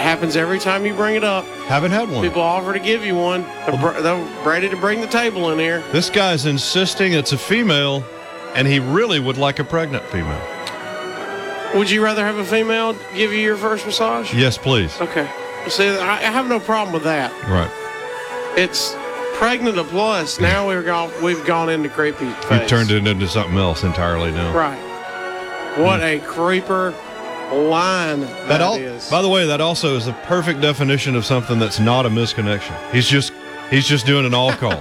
happens every time you bring it up. Haven't had one. People offer to give you one. They're ready to bring the table in here. This guy's insisting it's a female, and he really would like a pregnant female. Would you rather have a female give you your first massage? Yes, please. Okay. See, I have no problem with that. Right. It's pregnant a plus. Now we've gone into creepy phase. You turned it into something else entirely now. Right. What a creeper line that is. By the way, that also is the perfect definition of something that's not a misconnection. He's just doing an all call.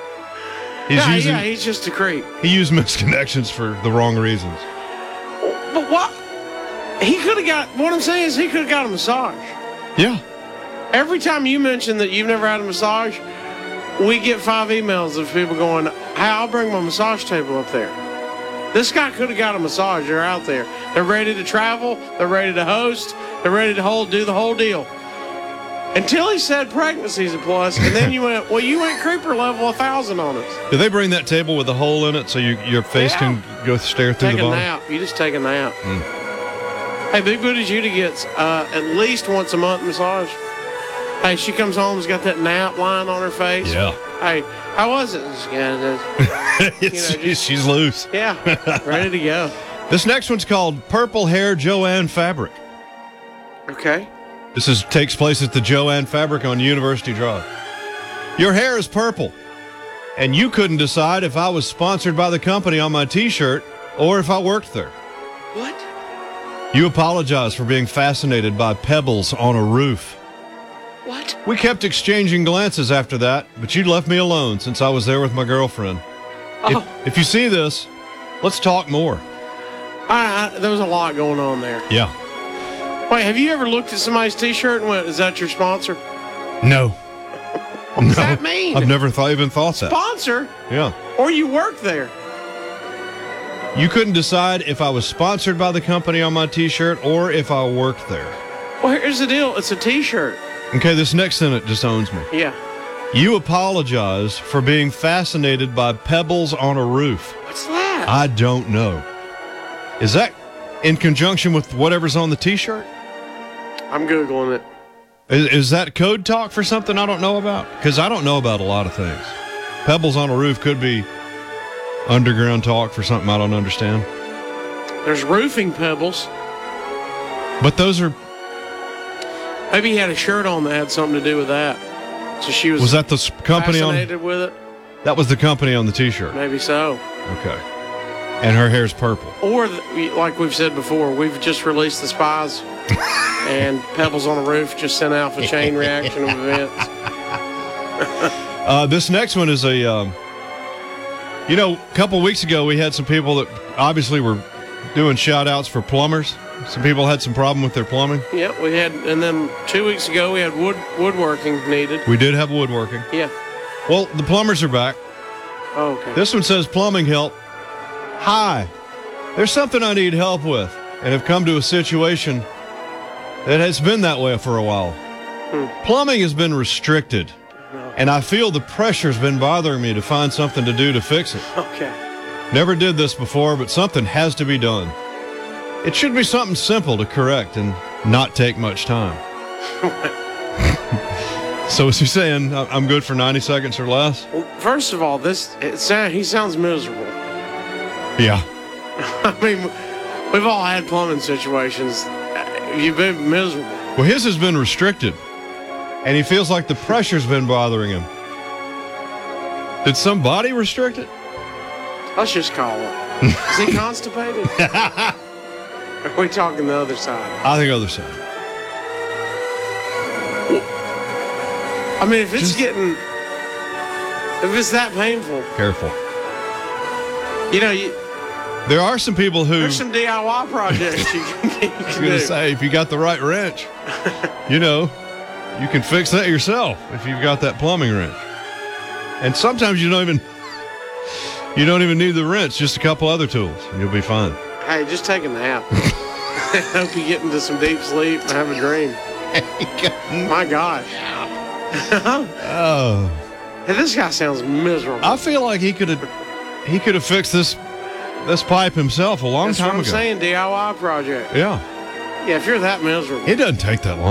He's just a creep. He used misconnections for the wrong reasons. But what? What I'm saying is he could have got a massage. Yeah. Every time you mention that you've never had a massage, we get 5 emails of people going, hey, I'll bring my massage table up there. This guy could have got a massage. They're out there. They're ready to travel. They're ready to host. They're ready to do the whole deal. Until he said pregnancy's a plus, and then you went, well, you went creeper level 1,000 on us. Do they bring that table with a hole in it so your face can go stare through the bottom? Take a nap. You just take a nap. Hey, Big Booty Judy gets at least once a month massage. Hey, she comes home, has got that nap line on her face. Yeah. Hey, how was it? She's loose. Yeah, ready to go. This next one's called Purple Hair Joanne Fabric. Okay. This takes place at the Joanne Fabric on University Drive. Your hair is purple, and you couldn't decide if I was sponsored by the company on my T-shirt or if I worked there. What? You apologize for being fascinated by pebbles on a roof. What? We kept exchanging glances after that, but you left me alone since I was there with my girlfriend. Oh. If you see this, let's talk more. There was a lot going on there. Yeah. Wait, have you ever looked at somebody's T-shirt and went, is that your sponsor? No. What does that mean? I've never even thought that. Sponsor? Yeah. Or you work there. You couldn't decide if I was sponsored by the company on my T-shirt or if I worked there. Well, here's the deal. It's a T-shirt. Okay, this next sentence just owns me. Yeah. You apologize for being fascinated by pebbles on a roof. What's that? I don't know. Is that in conjunction with whatever's on the T-shirt? I'm Googling it. Is that code talk for something I don't know about? Because I don't know about a lot of things. Pebbles on a roof could be underground talk for something I don't understand. There's roofing pebbles. But those are... Maybe he had a shirt on that had something to do with that. So she was... Was that the company fascinated with it? That was the company on the T-shirt. Maybe so. Okay. And her hair's purple. Or, like we've said before, we've just released the spies, and Pebbles on a Roof just sent out a chain reaction of events. This next one is a couple weeks ago we had some people that obviously were doing shout-outs for plumbers. Some people had some problem with their plumbing. Yeah, we had, and then 2 weeks ago we had woodworking needed. We did have woodworking. Yeah. Well, the plumbers are back. Oh, okay. This one says plumbing help. Hi, there's something I need help with and have come to a situation that has been that way for a while. Plumbing has been restricted, and I feel the pressure's been bothering me to find something to do to fix it. Okay. Never did this before, but something has to be done. It should be something simple to correct and not take much time. So is he saying I'm good for 90 seconds or less? Well, first of all, he sounds miserable. Yeah. I mean, we've all had plumbing situations. You've been miserable. Well, his has been restricted, and he feels like the pressure's been bothering him. Did somebody restrict it? Let's just call it. Is he constipated? Are we talking the other side? I think other side. I mean, if it's that painful. Careful. There are some people who... There's some DIY projects you can do. I was going to say, if you got the right wrench, you can fix that yourself if you've got that plumbing wrench. And sometimes you don't even need the wrench, just a couple other tools, and you'll be fine. Hey, just take a nap. Hope you get into some deep sleep and have a dream. My gosh. Oh. Hey, this guy sounds miserable. I feel like he could have fixed this pipe himself a long time ago. That's what I'm saying, DIY project. Yeah. Yeah, if you're that miserable. It doesn't take that long.